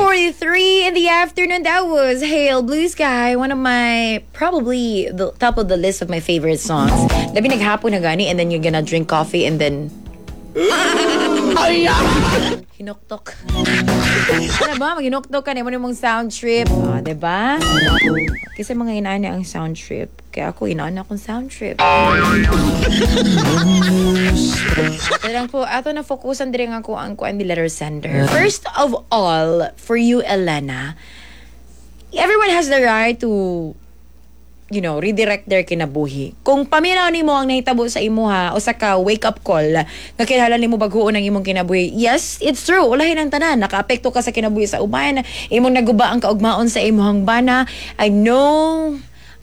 8:43 in the afternoon. That was Hail Blue Sky, one of my, probably the top of the list of my favorite songs. Labi naghapon na gani, and then you're gonna drink coffee and then hinuktok. Ano ba? Maghinuktok ka na mo mong sound trip. O, diba? Kasi mga inaana ang sound trip. Kaya ako inaana akong sound trip. Talagang po, ato na fokusan din ako ang kuan the letter sender. First of all, for you, Elena, everyone has the right to, you know, redirect their kinabuhi. Kung paminaw nimo ang nahitabo sa imuha o sa ka wake up call nga kinahanglan nimo baghuon ang imong kinabuhi, yes, it's true, ulahin ang tanan, nakaapekto ka sa kinabuhi sa uban, imong naguba ang kaugmaon sa imuhang bana. I know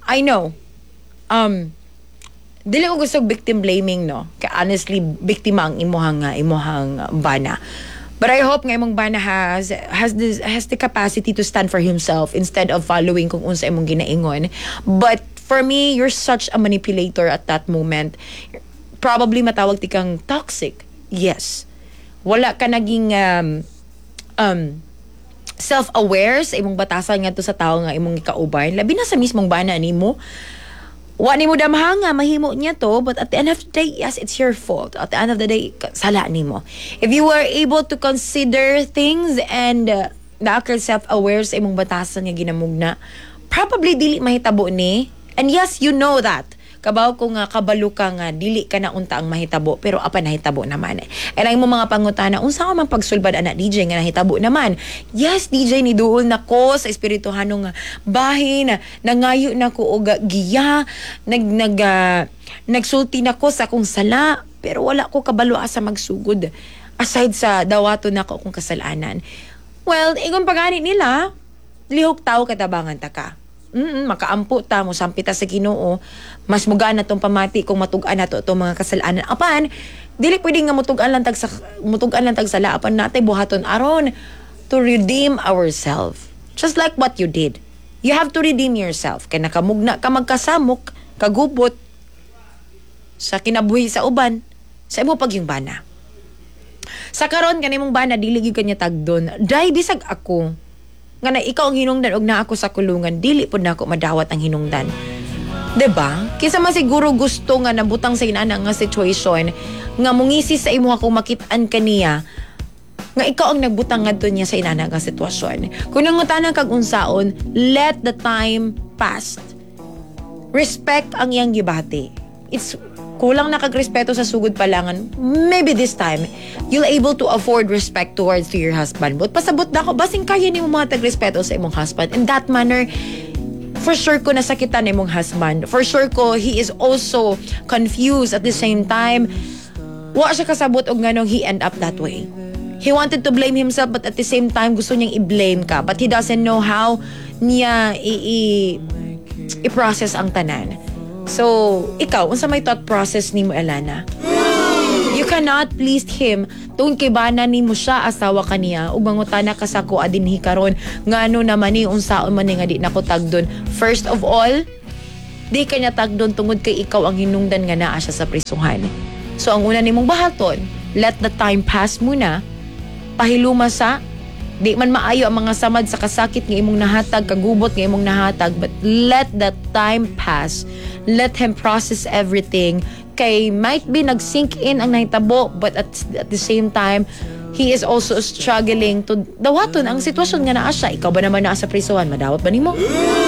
dili ko gusto victim blaming, no, ka honestly biktima ang imuhang bana. But I hope nga imong bana has the capacity to stand for himself instead of following kung unsa imong ginaingon. But for me, you're such a manipulator at that moment. Probably matawag ti kang toxic. Yes. Wala ka naging self-aware sa imong batasan ngadto sa tao nga imong ikauban. Labi na sa mismong bana nimo. Wa ni mo damha nga mahimo niya to, but at the end of the day, yes, it's your fault. At the end of the day, sala ni mo. If you were able to consider things and nakaka self-aware sa imong batasan nga ginamugna, probably dili mahitabo ni. And yes, you know that. Kabaw ko nga kabalo ka nga dili ka na unta ang mahitabo, pero apa nahitabo naman. And ang imong mga pangutana, unsa ka man pagsulbad anak DJ nga nahitabo naman? Yes, DJ, ni duol na ko sa espirituhanong bahin, nangayo na ko og giya, nagsulti na ko sa akong sala, pero wala ko kabalo sa magsugod. Aside sa dawato na ko akong kasalanan. Well, ingon pagani nila, lihok tao katabangan ta ka. Makaampo ta mo sampita sa Ginoo, mas mugaan na tong pamati kung matugan na to mga kasalanan. Apan dili pwede nga mutugan lang tag sala apan natay buhaton aron to redeem ourselves. Just like what you did. You have to redeem yourself. Kay nakamugna ka magkasamok, kagubot sa kinabuhi sa uban, sa imo pagyumbana. Sa karon kanimong bana dili gyud kanya tagdon. Dai bisag ako nga na ikaw ang hinungdan og na ako sa kulungan, dili pod na ako madawat ang hinungdan. Diba? Kinsa man siguro gusto nga nabutang sa inana nga situation nga mungisi sa imo kung makitaan kaniya nga ikaw ang nagbutang ngadto niya sa inana nga sitwasyon. Kung nangutanan kag unsaon, let the time pass. Respect ang iyang gibati. It's kulang na kagrespeto sa sugod palangan. Maybe this time you'll able to afford respect towards to your husband. But pasabot na ako, basing kaya ni mo mga tagrespeto sa imong husband. In that manner, for sure ko nasakitan ni imong husband. For sure ko, he is also confused at the same time. Wa siya kasabot og nganong he end up that way. He wanted to blame himself, but at the same time, gusto niyang i-blame ka. But he doesn't know how niya i-process ang tanan. So, ikaw, unsa may thought process nimo, Elena? You cannot please him tungod kay bana nimo siya asawa kaniya ug mangutana ka sa ko adinhi karon ngano naman ni unsaon man ni nga di nako tagdon. First of all, di kanya tagdon tungod kay ikaw ang hinungdan nga naa siya sa prisuhan. So ang una nimong bahaton, let the time pass muna. Pahiluma sa di man maayo ang mga samad sa kasakit nga imong nahatag, kagubot nga imong nahatag, but let that time pass. Let him process everything. Kay might be nag-sink in ang nahitabo, but at the same time, he is also struggling to dawaton ang sitwasyon nga naa siya. Ikaw ba naman naa sa prisuhan? Madawat ba nimo?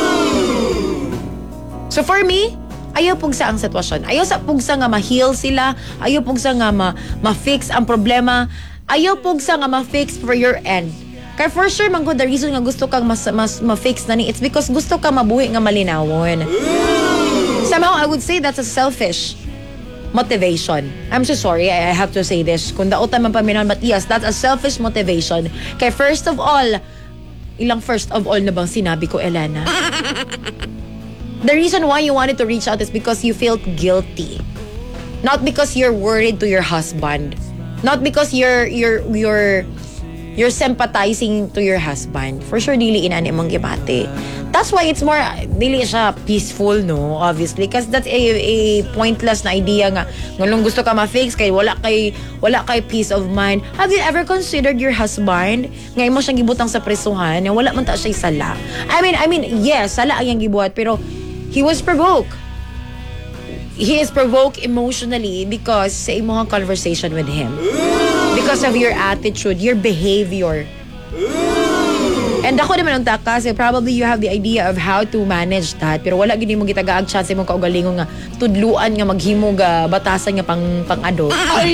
So for me, ayaw pugsa ang sitwasyon. Ayaw sa pugsa nga ma-heal sila. Ayaw pugsa nga ma-fix ang problema. Ayaw pugsa nga ma-fix for your end. Kaya for sure, mangko, the reason nga gusto kang ma-fix na ni, it's because gusto ka mabuhi nga malinawon. Somehow, I would say that's a selfish motivation. I'm so sorry, I have to say this. Kung daotan man paminan, but yes, that's a selfish motivation. Kaya first of all, ilang first of all na bang sinabi ko, Elena? The reason why you wanted to reach out is because you felt guilty. Not because you're worried to your husband. Not because you're you're sympathizing to your husband. For sure, dili inani mong gibati. That's why it's more, dili siya peaceful, no? Obviously. Because that's a pointless na idea nga. Ngalong gusto ka ma-fix, kay wala kay peace of mind. Have you ever considered your husband? Ngayon mo siyang gibutang sa presuhan, na wala man ta siya sala. I mean, yes, sala ang iyang gibuhat, pero he was provoked. He is provoked emotionally because sa imong conversation with him. Because of your attitude, your behavior. And ako naman ang taka, kasi probably you have the idea of how to manage that. Pero wala gini mo gitagaag chance mo kaugalingon nga tudluan nga maghimo ga batasan nga pang-adult.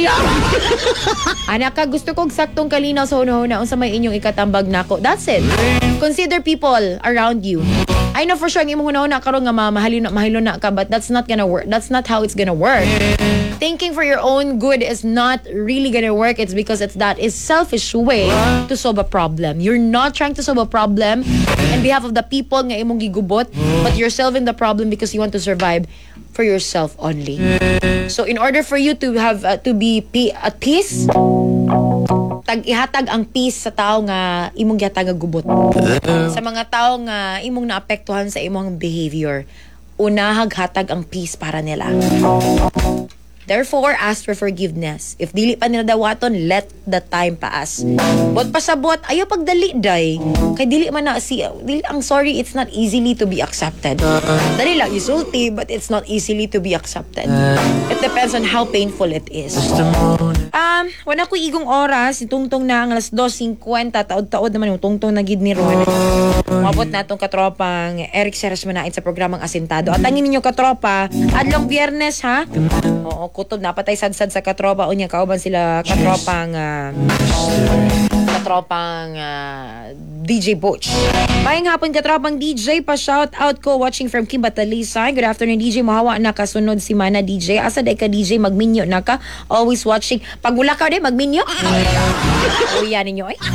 Anak ka, gusto kong saktong kalinaw sa hunahuna unsa may inyong ikatambag nako. That's it. Consider people around you. I know for sure ang imong hunahuna karon nga mahilo na ka, but that's not gonna work. That's not how it's gonna work. Thinking for your own good is not really gonna work. It's because that is selfish way to solve a problem. You're not trying to solve a problem on behalf of the people nga imong gigubot, but you're solving the problem because you want to survive for yourself only. So in order for you to have to be at peace, ihatag ang peace sa tao nga imong gihatag nga gubot. Sa mga tao nga imong naapektuhan sa imong behavior, unahag hatag ang peace para nila. Therefore, ask for forgiveness. If dili pa nila dawaton, let the time pass. But pasabot, ayaw pagdali, day. Kay dili man na dili ang sorry, it's not easily to be accepted. Dali lang isulti, but it's not easily to be accepted. It depends on how painful it is. Wala ko igong oras, itungtong na ang alas 2:50, taod-taod naman yung tungtong na gid ni Ron. Mabot na itong katropang Eric Seres Manaid sa programang Asintado. At tangin ninyo katropa, adlong Biyernes ha? Oo, kutob napatay sad-sad sa katropa. Unya kauban sila katropang DJ Butch. Mayang hapon katropang DJ, pa-shout out ko watching from Kimbatalisay. Good afternoon DJ, mahawa na kasunod si Mana DJ. Asa day ka DJ, magminyo na ka. Always watching. Pag wala ka din, magminyo. Uya ninyo ay.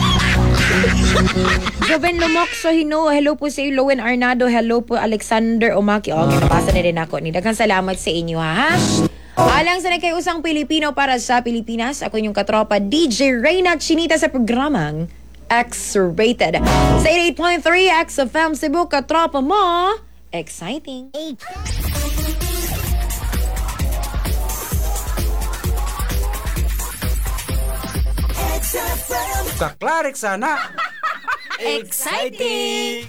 Joven Lumok so hello po sa Lowen Arnado, hello po Alexander Omaki. Okay, nabasa na rin ako. Daghang salamat sa inyo ha. Alang sa kay usang Pilipino para sa Pilipinas, ako yung katropa DJ Reyna Chinita sa programang X-Rated. Sa 88.3 XFM Cebu, katropa mo, exciting. Kaklarik sana. Exciting!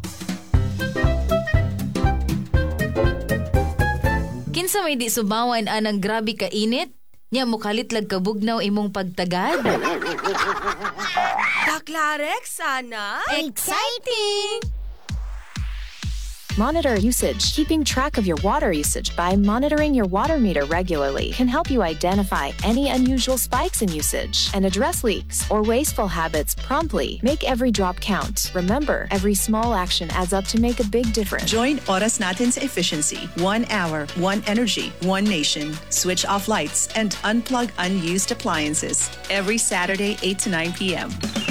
Kinsa may di subawan anang grabe ka init? Nya mukalit lag kabugnaw imong pagtagad. Kaklarek sana. Exciting! Monitor usage. Keeping track of your water usage by monitoring your water meter regularly can help you identify any unusual spikes in usage and address leaks or wasteful habits promptly. Make every drop count. Remember, every small action adds up to make a big difference. Join Oras Natin's efficiency. 1 hour, 1 energy, 1 nation. Switch off lights and unplug unused appliances every Saturday 8 to 9 p.m.